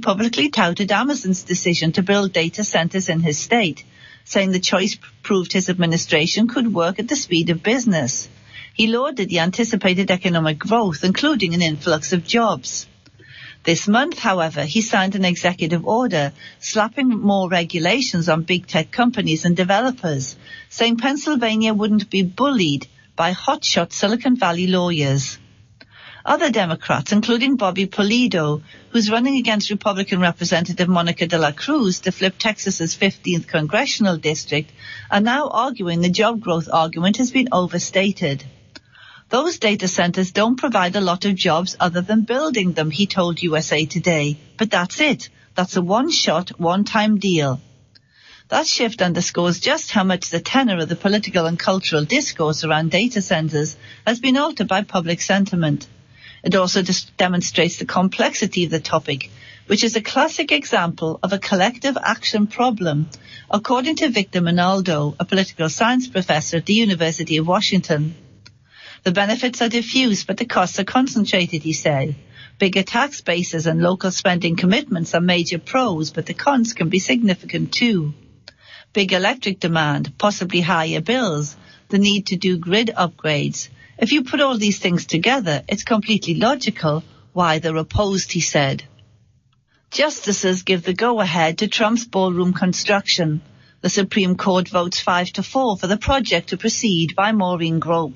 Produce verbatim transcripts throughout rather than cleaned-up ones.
publicly touted Amazon's decision to build data centers in his state, saying the choice proved his administration could work at the speed of business. He lauded the anticipated economic growth, including an influx of jobs. This month, however, he signed an executive order slapping more regulations on big tech companies and developers, saying Pennsylvania wouldn't be bullied by hotshot Silicon Valley lawyers. Other Democrats, including Bobby Pulido, who's running against Republican Representative Monica de la Cruz to flip Texas's fifteenth congressional district, are now arguing the job growth argument has been overstated. Those data centers don't provide a lot of jobs other than building them, he told U S A Today. But that's it. That's a one-shot, one-time deal. That shift underscores just how much the tenor of the political and cultural discourse around data centers has been altered by public sentiment. It also dis- demonstrates the complexity of the topic, which is a classic example of a collective action problem, according to Victor Minaldo, a political science professor at the University of Washington. The benefits are diffuse, but the costs are concentrated, he said. Bigger tax bases and local spending commitments are major pros, but the cons can be significant too. Big electric demand, possibly higher bills, the need to do grid upgrades. If you put all these things together, it's completely logical why they're opposed, he said. Justices give the go-ahead to Trump's ballroom construction. The Supreme Court votes five to four for the project to proceed by Maureen Grope.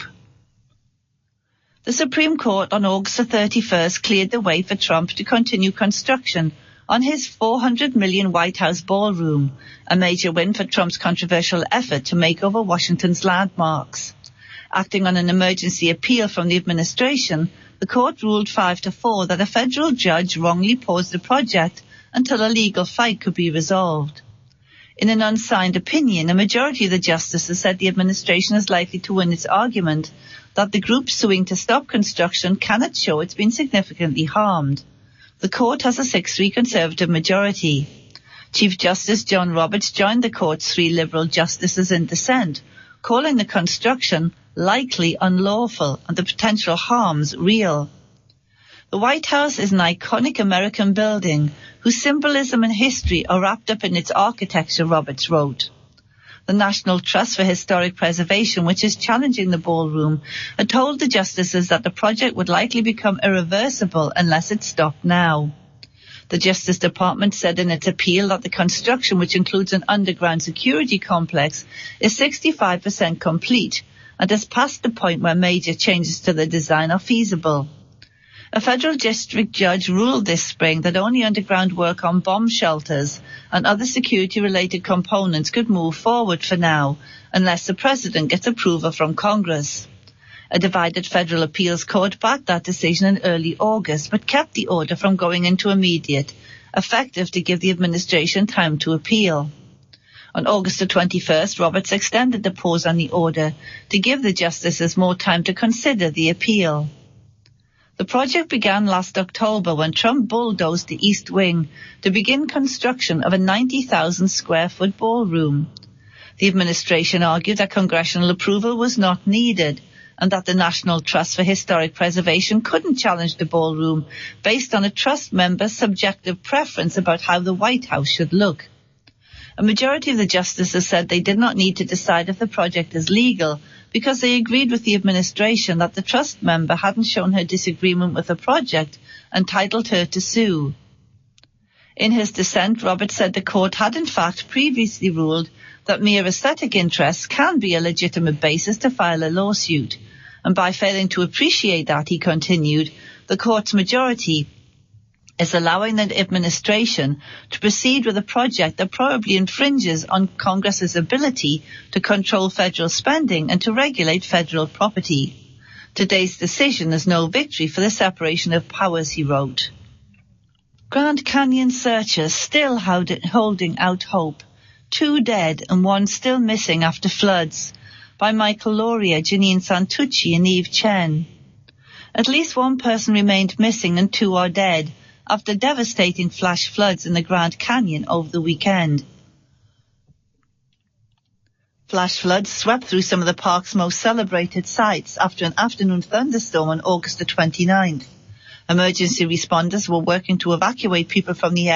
The Supreme Court on August the thirty-first cleared the way for Trump to continue construction on his four hundred million dollars White House ballroom, a major win for Trump's controversial effort to make over Washington's landmarks. Acting on an emergency appeal from the administration, the court ruled five to four that a federal judge wrongly paused the project until a legal fight could be resolved. In an unsigned opinion, a majority of the justices said the administration is likely to win its argument that the group suing to stop construction cannot show it's been significantly harmed. The court has a six three conservative majority. Chief Justice John Roberts joined the court's three liberal justices in dissent, calling the construction likely unlawful and the potential harms real. The White House is an iconic American building whose symbolism and history are wrapped up in its architecture, Roberts wrote. The National Trust for Historic Preservation, which is challenging the ballroom, had told the justices that the project would likely become irreversible unless it stopped now. The Justice Department said in its appeal that the construction, which includes an underground security complex, is sixty-five percent complete and has passed the point where major changes to the design are feasible. A federal district judge ruled this spring that only underground work on bomb shelters and other security-related components could move forward for now, unless the president gets approval from Congress. A divided federal appeals court backed that decision in early August, but kept the order from going into immediate effective to give the administration time to appeal. On August the twenty-first, Roberts extended the pause on the order to give the justices more time to consider the appeal. The project began last October when Trump bulldozed the East Wing to begin construction of a ninety thousand square foot ballroom. The administration argued that congressional approval was not needed and that the National Trust for Historic Preservation couldn't challenge the ballroom based on a trust member's subjective preference about how the White House should look. A majority of the justices said they did not need to decide if the project is legal because they agreed with the administration that the trust member hadn't shown her disagreement with the project, entitled her to sue. In his dissent, Roberts said the court had in fact previously ruled that mere aesthetic interests can be a legitimate basis to file a lawsuit, and by failing to appreciate that, he continued, the court's majority is allowing the administration to proceed with a project that probably infringes on Congress's ability to control federal spending and to regulate federal property. Today's decision is no victory for the separation of powers, he wrote. Grand Canyon searchers still holding out hope. Two dead and one still missing after floods. By Michael Loria, Janine Santucci and Eve Chen. At least one person remained missing and two are dead after devastating flash floods in the Grand Canyon over the weekend. Flash floods swept through some of the park's most celebrated sites after an afternoon thunderstorm on August the twenty-ninth. Emergency responders were working to evacuate people from the